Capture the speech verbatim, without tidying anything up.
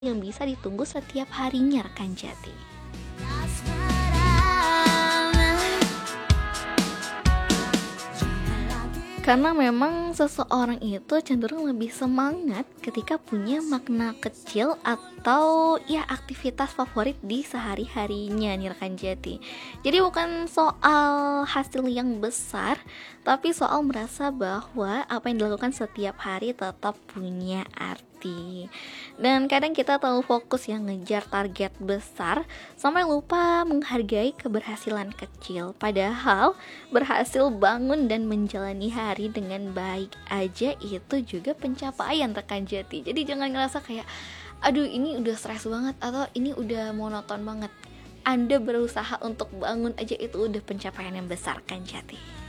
yang bisa ditunggu setiap harinya rekan Jati. Karena memang seseorang itu cenderung lebih semangat ketika punya makna kecil atau ya aktivitas favorit di sehari-harinya nih rekan Jati. Jadi bukan soal hasil yang besar, tapi soal merasa bahwa apa yang dilakukan setiap hari tetap punya arti. Dan kadang kita terlalu fokus yang ngejar target besar sampai lupa menghargai keberhasilan kecil. Padahal berhasil bangun dan menjalani hari dengan baik aja itu juga pencapaian rekan Jati. Jadi jangan ngerasa kayak aduh ini udah stres banget atau ini udah monoton banget. Anda berusaha untuk bangun aja itu udah pencapaian yang besar rekan Jati.